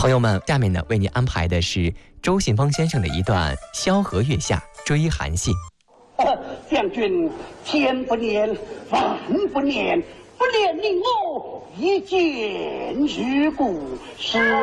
朋友们，下面呢为您安排的是周信芳先生的一段《萧何月下追韩信》。 将军天不念，万不念，不念令我一见如故，是。